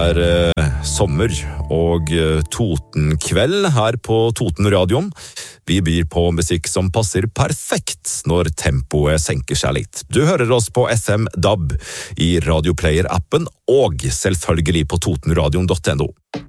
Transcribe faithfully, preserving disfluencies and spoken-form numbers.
er eh, sommer og eh, Totenkveld her på Totenradioen. Vi byr på musikk som passer perfekt når tempoet senker seg litt. Du hører oss på F M D A B, i Radioplayer-appen og selvfølgelig på totenradion punktum no.